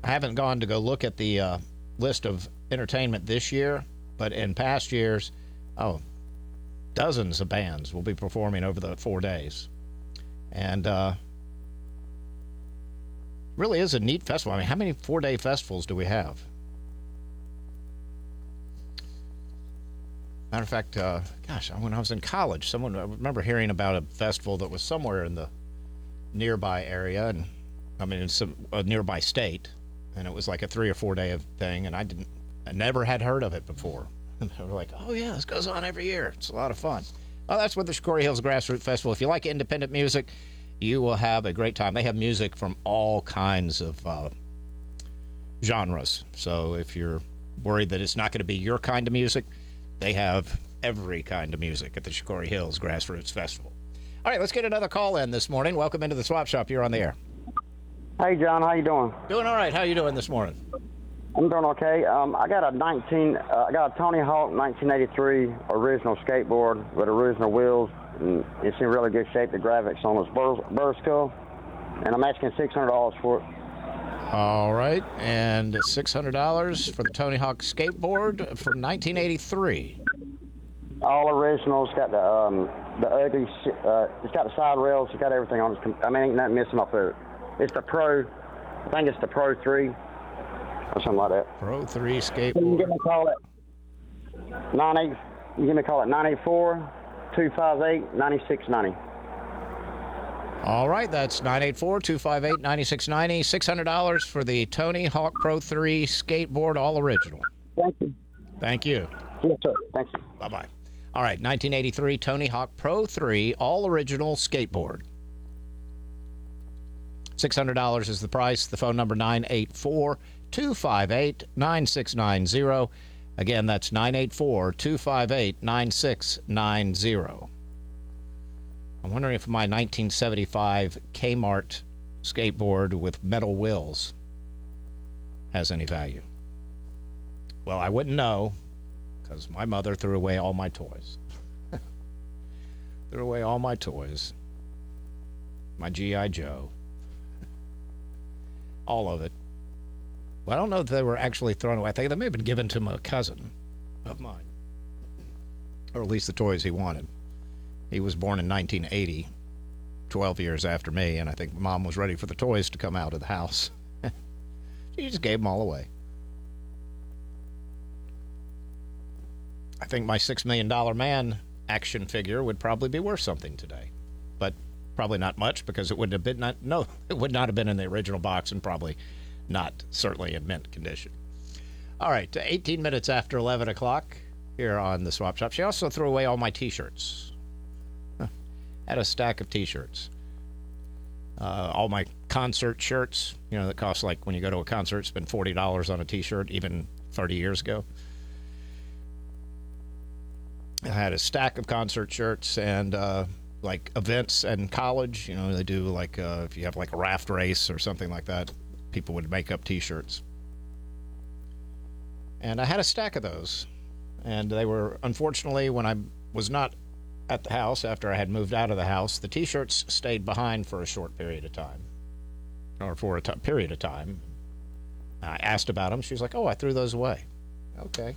I haven't gone to go look at the list of entertainment this year, but in past years, dozens of bands will be performing over the 4 days. And really is a neat festival. I mean, how many 4-day festivals do we have? Matter of fact, when I was in college, I remember hearing about a festival that was somewhere in the nearby area, and I mean, it's a nearby state, and it was like a 3 or 4 day thing, and I never had heard of it before. And they were like, oh yeah, this goes on every year. It's a lot of fun. Well, that's what the Shikori Hills Grassroots Festival. If you like independent music, you will have a great time. They have music from all kinds of genres. So if you're worried that it's not going to be your kind of music, they have every kind of music at the Shikori Hills Grassroots Festival. All right, let's get another call in this morning. Welcome into the Swap Shop. You're on the air. Hey, John. How you doing? Doing all right. How you doing this morning? I'm doing okay. I got a Tony Hawk 1983 original skateboard with original wheels, and it's in really good shape. The graphics on it's burr skull, and I'm asking $600 for it. All right, and $600 for the Tony Hawk skateboard from 1983. All original. It's got the ugly. It's got the side rails. It's got everything on it. I mean, ain't nothing missing off of it. It's the Pro. I think it's the Pro 3 or something like that. Pro 3 skateboard. You can give me a call at 984-258-9690. All right, that's 984-258-9690. $600 for the Tony Hawk Pro 3 skateboard, all original. Thank you. Thank you. Yes, sir. Thank you. Bye-bye. All right, 1983 Tony Hawk Pro 3 all original skateboard. $600 is the price. The phone number 984-258-9690. Again, that's 984-258-9690. I'm wondering if my 1975 Kmart skateboard with metal wheels has any value. Well, I wouldn't know because my mother threw away all my toys. Threw away all my toys. My G.I. Joe. All of it. Well, I don't know if they were actually thrown away. I think they may have been given to a cousin of mine. Or at least the toys he wanted. He was born in 1980, 12 years after me, and I think Mom was ready for the toys to come out of the house. She just gave them all away. I think my $6 Million Man action figure would probably be worth something today. But probably not much because it would not have been in the original box and probably not certainly in mint condition. All right, 18 minutes after 11 o'clock here on the Swap Shop. She also threw away all my T-shirts. Had a stack of T-shirts. All my concert shirts, that cost like when you go to a concert, spend $40 on a T-shirt, even 30 years ago. I had a stack of concert shirts and like events in college. They do like if you have like a raft race or something like that, people would make up T-shirts. And I had a stack of those. And they were, unfortunately, when I was not at the house, after I had moved out of the house, the T-shirts stayed behind for a short period of time. Or for a period of time. I asked about them. She was like, oh, I threw those away. Okay.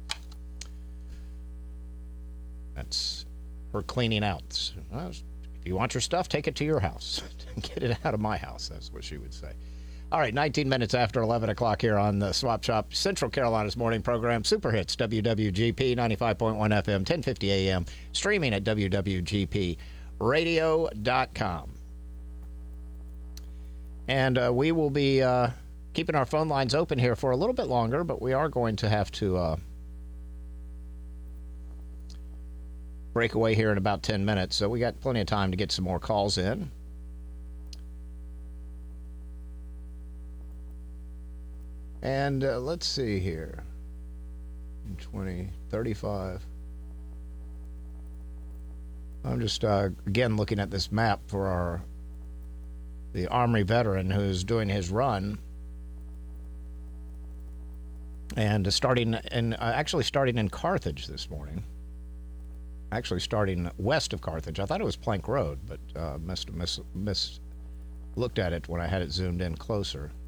That's her cleaning out. If you want your stuff, take it to your house. Get it out of my house. That's what she would say. All right, 19 minutes after 11 o'clock here on the Swap Shop, Central Carolina's morning program, Super Hits, WWGP, 95.1 FM, 1050 AM, streaming at WWGPradio.com. And we will be keeping our phone lines open here for a little bit longer, but we are going to have to break away here in about 10 minutes. So we got plenty of time to get some more calls in. And let's see here. 20, 35. I'm just, again, looking at this map for the Army veteran who's doing his run. And actually starting in Carthage this morning. Actually starting west of Carthage. I thought it was Plank Road, but must have looked at it when I had it zoomed in closer.